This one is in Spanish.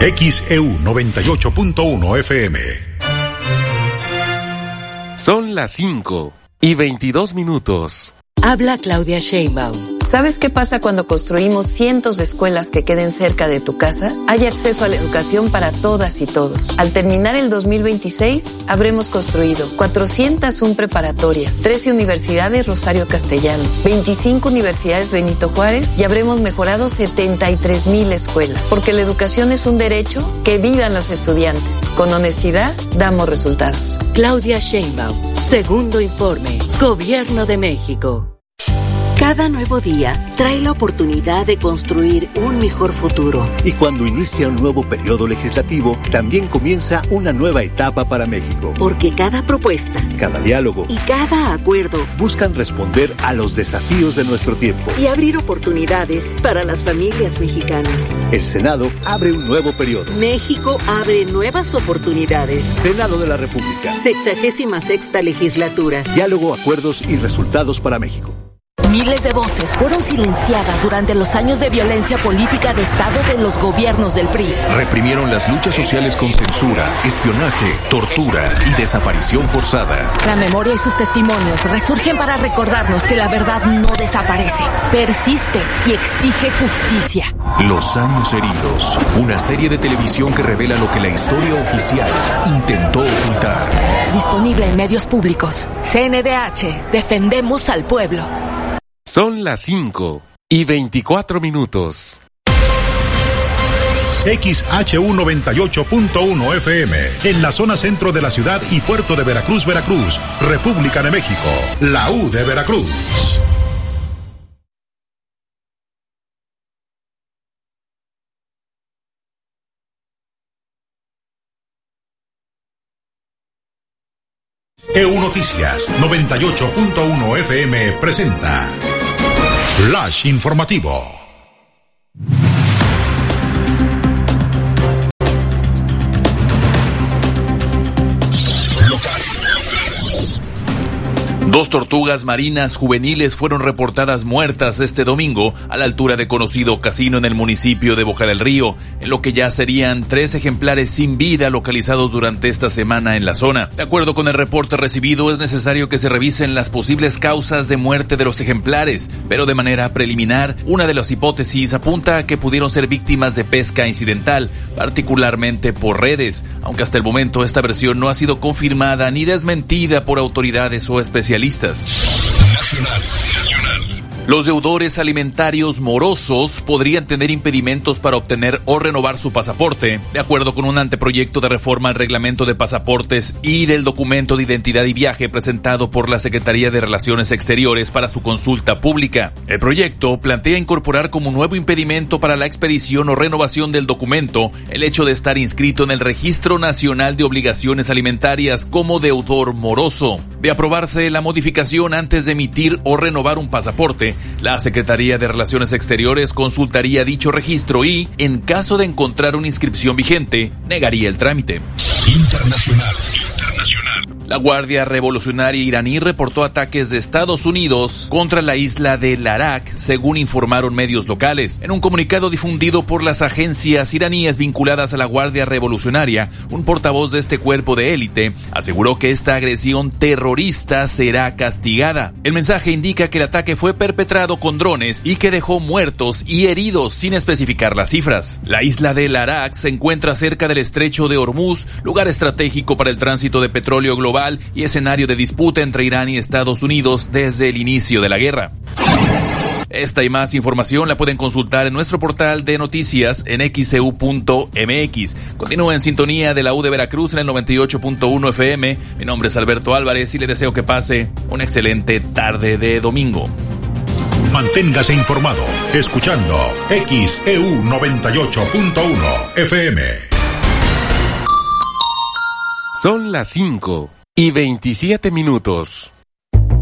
XEU 98.1 FM. Son las 5:22. Habla Claudia Sheinbaum. ¿Sabes qué pasa cuando construimos cientos de escuelas que queden cerca de tu casa? Hay acceso a la educación para todas y todos. Al terminar el 2026, habremos construido 401 preparatorias, 13 universidades Rosario Castellanos, 25 universidades Benito Juárez y habremos mejorado 73,000 escuelas. Porque la educación es un derecho, que vivan los estudiantes. Con honestidad, damos resultados. Claudia Sheinbaum. Segundo informe. Gobierno de México. Cada nuevo día trae la oportunidad de construir un mejor futuro. Y cuando inicia un nuevo periodo legislativo, también comienza una nueva etapa para México. Porque cada propuesta, cada diálogo y cada acuerdo buscan responder a los desafíos de nuestro tiempo y abrir oportunidades para las familias mexicanas. El Senado abre un nuevo periodo. México abre nuevas oportunidades. Senado de la República. 66ª legislatura. Diálogo, acuerdos y resultados para México. Miles de voces fueron silenciadas durante los años de violencia política de Estado de los gobiernos del PRI. Reprimieron las luchas sociales con censura, espionaje, tortura y desaparición forzada. La memoria y sus testimonios resurgen para recordarnos que la verdad no desaparece, persiste y exige justicia. Los años heridos, una serie de televisión que revela lo que la historia oficial intentó ocultar. Disponible en medios públicos. CNDH, defendemos al pueblo. Son las 5:24. XHU 98.1 FM, en la zona centro de la ciudad y puerto de Veracruz, Veracruz, República de México, la U de Veracruz. EU Noticias 98.1 FM presenta Flash Informativo. Dos tortugas marinas juveniles fueron reportadas muertas este domingo a la altura de conocido casino en el municipio de Boca del Río, en lo que ya serían 3 ejemplares sin vida localizados durante esta semana en la zona. De acuerdo con el reporte recibido, es necesario que se revisen las posibles causas de muerte de los ejemplares, pero de manera preliminar, una de las hipótesis apunta a que pudieron ser víctimas de pesca incidental, particularmente por redes, aunque hasta el momento esta versión no ha sido confirmada ni desmentida por autoridades o especialistas. Nacional. Los deudores alimentarios morosos podrían tener impedimentos para obtener o renovar su pasaporte, de acuerdo con un anteproyecto de reforma al reglamento de pasaportes y del documento de identidad y viaje presentado por la Secretaría de Relaciones Exteriores para su consulta pública. El proyecto plantea incorporar como nuevo impedimento para la expedición o renovación del documento el hecho de estar inscrito en el Registro Nacional de Obligaciones Alimentarias como deudor moroso. De aprobarse la modificación antes de emitir o renovar un pasaporte, la Secretaría de Relaciones Exteriores consultaría dicho registro y, en caso de encontrar una inscripción vigente, negaría el trámite. Internacional. La Guardia Revolucionaria iraní reportó ataques de Estados Unidos contra la isla de Larak, según informaron medios locales. En un comunicado difundido por las agencias iraníes vinculadas a la Guardia Revolucionaria, un portavoz de este cuerpo de élite aseguró que esta agresión terrorista será castigada. El mensaje indica que el ataque fue perpetrado con drones y que dejó muertos y heridos sin especificar las cifras. La isla de Larak se encuentra cerca del estrecho de Hormuz, lugar estratégico para el tránsito de petróleo global y escenario de disputa entre Irán y Estados Unidos desde el inicio de la guerra. Esta y más información la pueden consultar en nuestro portal de noticias en xeu.mx. Continúa en sintonía de la U de Veracruz en el 98.1 FM. Mi nombre es Alberto Álvarez y le deseo que pase una excelente tarde de domingo. Manténgase informado escuchando XEU 98.1 FM. Son las 5:27.